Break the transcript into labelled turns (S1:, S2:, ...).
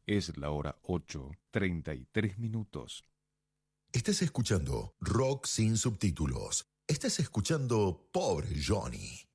S1: Es la hora 8:33.
S2: Estás escuchando Rock sin subtítulos. Estás escuchando Pobre Johnny.